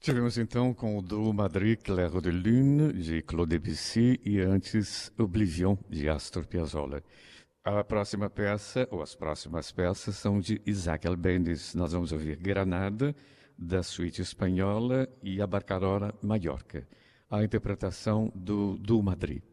Tivemos então com o duo Madrid Clair de Lune, de Claude Debussy, e antes Oblivion, de Astor Piazzolla. A próxima peça, ou as próximas peças, são de Isaac Albéniz. Nós vamos ouvir Granada, da suíte espanhola, e a Barcarola Mallorca. A interpretação do duo Madrid.